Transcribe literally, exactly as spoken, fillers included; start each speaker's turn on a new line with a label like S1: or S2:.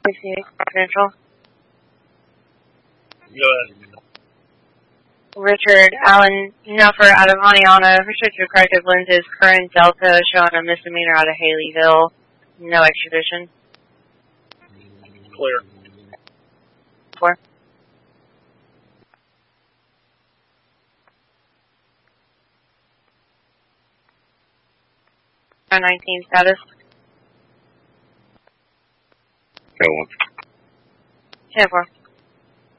S1: Confidential.
S2: Go ahead.
S1: Richard Allen Nuffer out of Honiana. Restricted corrective lenses. Current Delta showing a misdemeanor out of Haleyville. No extradition.
S2: Clear.
S1: Four. nineteen status.
S3: Go on.
S1: ten four.